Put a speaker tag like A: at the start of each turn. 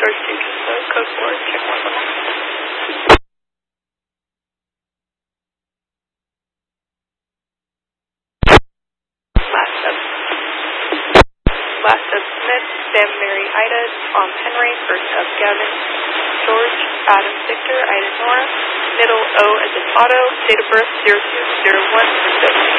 A: George 2, code 4, check 111. Last of Smith, Sam, Mary, Ida, Tom, Henry, first of Gavin, George, Adam, Victor, Ida, Nora, middle O as in auto, date of birth 02/01/07.